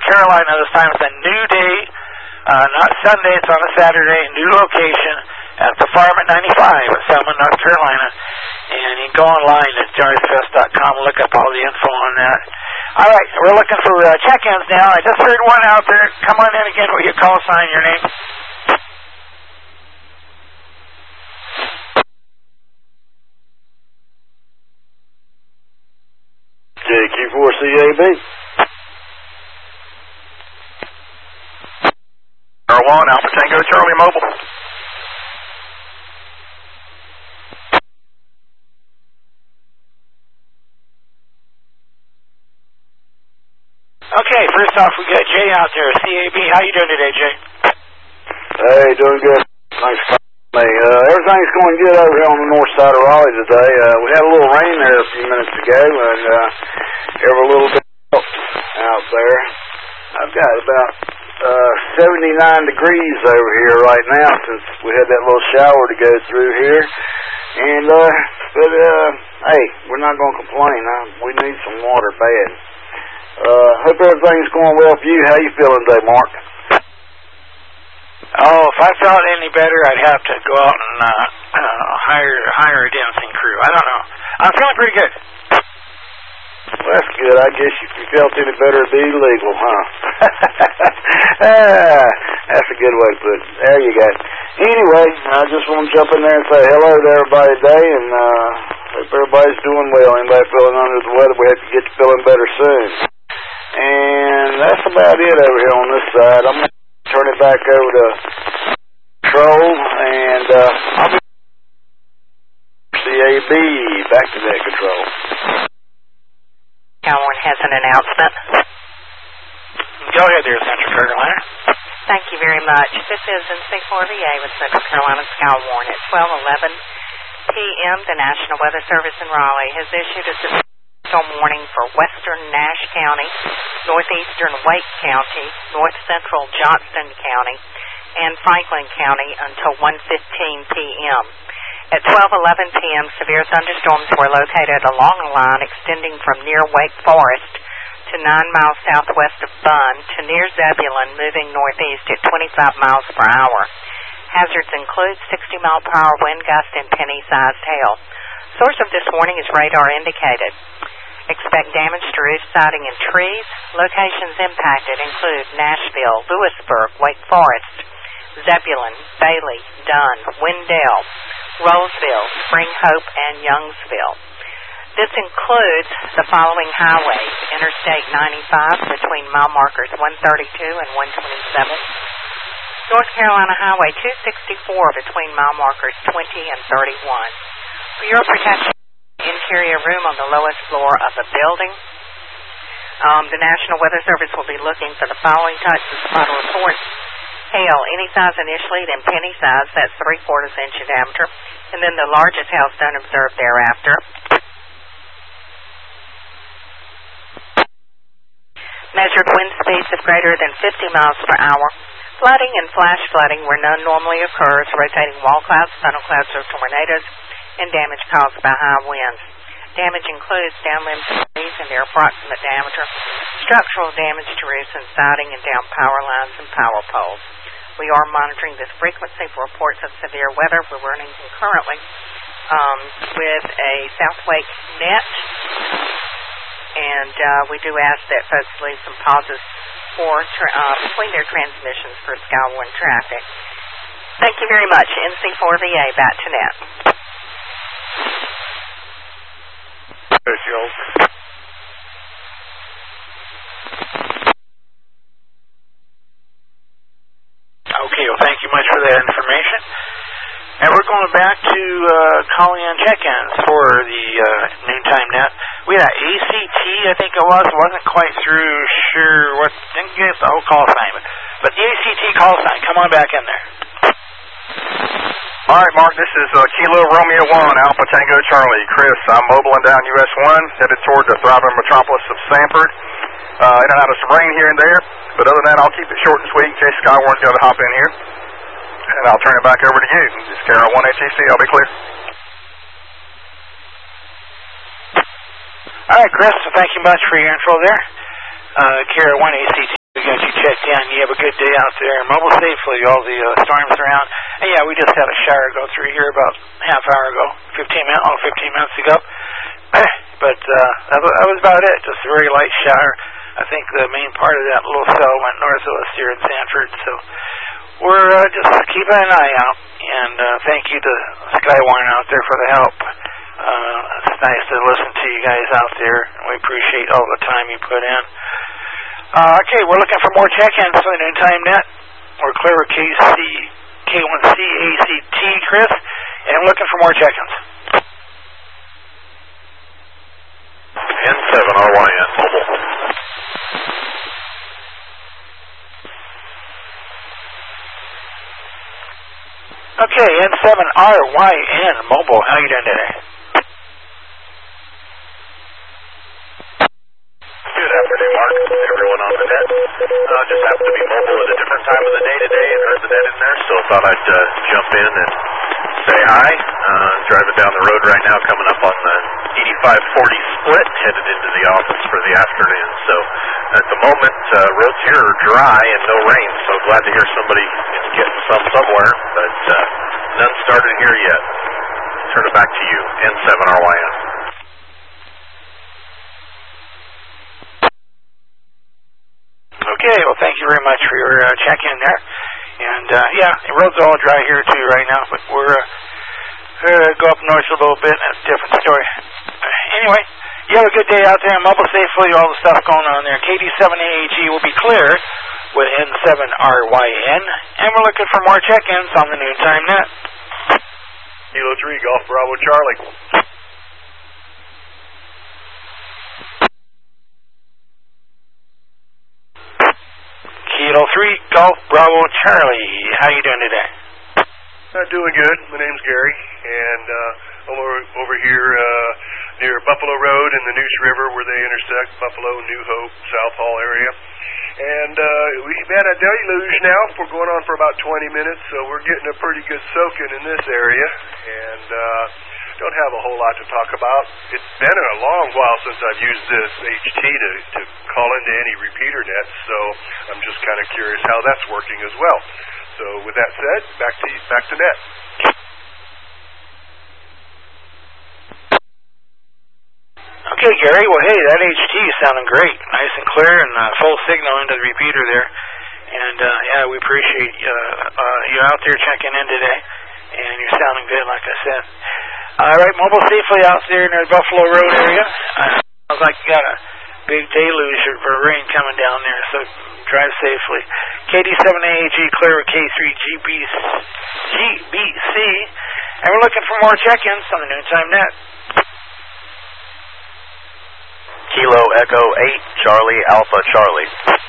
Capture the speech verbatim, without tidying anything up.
Carolina. This time it's a new day, uh, not Sunday. It's on a Saturday, new location at the farm at ninety-five at Selma, North Carolina. And you can go online at Jars Fest dot com and look up all the info on that. All right, we're looking for uh, check-ins now. I just heard one out there. Come on in again with your call sign, your name. J Q four C A B. R one, Alpha Tango Charlie Mobile. Okay, first off, we got Jay out there, C A B. How you doing today, Jay? Hey, doing good. Thanks for calling me. Uh, everything's going good over here on the north side of Raleigh today. Uh, we had a little rain there a few minutes ago, and uh, every little bit out there. I've got about uh, seventy-nine degrees over here right now since we had that little shower to go through here. And, uh, but, uh, hey, we're not going to complain. Huh? We need some water bad. Uh, hope everything's going well for you. How you feeling today, Mark? Oh, if I felt any better, I'd have to go out and uh, uh, hire hire a dancing crew. I don't know. I'm feeling pretty good. Well, that's good. I guess if you felt any better, it'd be illegal, huh? ah, that's a good way to put it. There you go. Anyway, I just want to jump in there and say hello to everybody today, and uh, hope everybody's doing well. Anybody feeling under the weather, we hope you get to feeling better soon. And that's about it over here on this side. I'm going to turn it back over to Control, and uh, I'll be C A B back to that Control. One has an announcement. Go ahead there, Central Carolina. Thank you very much. This is N C four V A with Central Carolina Skywarn at twelve eleven p m The National Weather Service in Raleigh has issued a warning for western Nash County, northeastern Wake County, north central Johnston County, and Franklin County until one fifteen p m At twelve eleven p m, severe thunderstorms were located along a line extending from near Wake Forest to nine miles southwest of Bunn to near Zebulon, moving northeast at twenty-five miles per hour. Hazards include sixty mile per hour wind gusts and penny-sized hail. Source of this warning is radar indicated. Expect damage to roof siding and trees. Locations impacted include Nashville, Lewisburg, Wake Forest, Zebulon, Bailey, Dunn, Wendell, Roseville, Spring Hope, and Youngsville. This includes the following highways: Interstate ninety-five between mile markers one thirty-two and one twenty-seven, North Carolina Highway two sixty-four between mile markers twenty and thirty-one. For your protection, interior room on the lowest floor of the building. Um, the National Weather Service will be looking for the following types of spot reports: hail, any size initially, then penny size, that's three quarters inch in diameter, and then the largest hailstone observed thereafter. Measured wind speeds of greater than fifty miles per hour. Flooding and flash flooding where none normally occurs, rotating wall clouds, funnel clouds, or tornadoes, and damage caused by high winds. Damage includes down limbs of trees and their approximate diameter, structural damage to roofs and siding, and down power lines and power poles. We are monitoring this frequency for reports of severe weather. We're running concurrently um, with a South Wake net, and uh, we do ask that folks leave some pauses for tra- uh, between their transmissions for Skywarn traffic. Thank you very much. N C four V A, back to net. Okay, well, thank you much for that information. And we're going back to uh, calling on check-ins for the uh, noontime net. We had A C T, I think it was, wasn't quite through sure what, didn't get the whole call sign, but, but the A C T call sign, come on back in there. All right, Mark, this is uh, Kilo Romeo one, Alpha Tango Charlie. Chris, I'm mobile and down U S one, headed toward the thriving metropolis of Sanford. Uh, in and out of some rain here and there, but other than that, I'll keep it short and sweet in case Skywarn's got to hop in here. And I'll turn it back over to you. This is Carol one H E C. I'll be clear. All right, Chris, so thank you much for your info there. Uh, Carol one H E C, we you have a good day out there. Mobile safely, all the uh, storms around. And yeah, we just had a shower go through here about half hour ago, fifteen minutes, oh, fifteen minutes ago. But uh, that, was, that was about it. Just a very light shower. I think the main part of that little cell went north of us here in Sanford. So we're uh, just keeping an eye out. And uh, thank you to Skywarn out there for the help. Uh, it's nice to listen to you guys out there. We appreciate all the time you put in. Uh, okay, we're looking for more check-ins for the Noontime Net. We're clear with K C, K one C A C T, Chris, and we're looking for more check-ins. N seven R Y N, mobile. Okay, N seven R Y N, mobile. How you doing today? Good afternoon, Mark. Everyone on the net. Uh, just happened to be mobile at a different time of the day today and heard the net in there, so thought I'd uh, jump in and say hi. Uh, driving down the road right now, coming up on the eighty-five forty split, headed into the office for the afternoon. So at the moment, uh, roads here are dry and no rain, so glad to hear somebody is getting some somewhere, but uh, none started here yet. Turn it back to you, N seven R Y N. Okay, well, thank you very much for your uh, check-in there. And, uh, yeah, the road's all dry here, too, right now, but we're uh, going to go up north a little bit, and that's a different story. Anyway, you have a good day out there, mobile safely, all the stuff going on there. K D seven A A G will be clear with N seven R Y N, and we're looking for more check-ins on the Noontime Net. Kilo three, Golf Bravo Charlie. Kilo three, Golf Bravo Charlie. How you doing today? Uh, doing good. My name's Gary, and uh, I'm over, over here uh, near Buffalo Road and the Neuse River where they intersect, Buffalo, New Hope, South Hall area. And uh, we've had a deluge now. We're going on for about twenty minutes, so we're getting a pretty good soaking in this area. And uh, don't have a whole lot to talk about. It's been a long while since I've used this H T to, to call into any repeater nets, so I'm just kind of curious how that's working as well. So with that said, back to back to net. Okay, Gary. Well, hey, that H T is sounding great. Nice and clear and uh, full signal into the repeater there. And, uh, yeah, we appreciate uh, uh, you out there checking in today. And you're sounding good, like I said. All right, mobile safely out there near the Buffalo Road area. Uh, sounds like you got a big deluge of rain coming down there, so drive safely. K D seven A A G clear with K three G B C. And we're looking for more check-ins on the Noontime Net. Kilo Echo eight, Charlie Alpha Charlie.